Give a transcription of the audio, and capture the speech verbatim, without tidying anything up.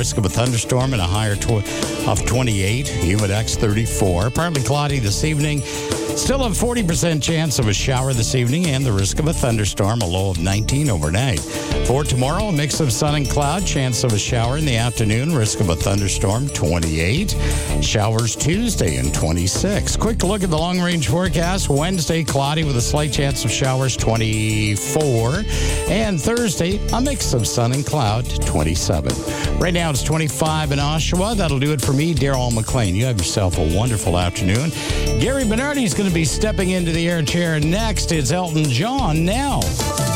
risk of a thunderstorm and a higher tw- of twenty-eight. Humidex thirty-four. Partly cloudy this evening. Still a forty percent chance of a shower this evening and the risk of a thunderstorm, a low of nineteen overnight. For tomorrow, a mix of sun and cloud, chance of a shower in the afternoon, risk of a thunderstorm, twenty-eight. Showers Tuesday and twenty-six. Quick look at the long-range forecast. Wednesday, cloudy with a slight chance of showers, twenty-four. And Thursday, a mix of sun and cloud, twenty-seven. Right now, it's twenty-five in Oshawa. That'll do it for me, Daryl McLean. You have yourself a wonderful afternoon. Gary Bernardi's going to be stepping into the air chair next. It's Elton John now.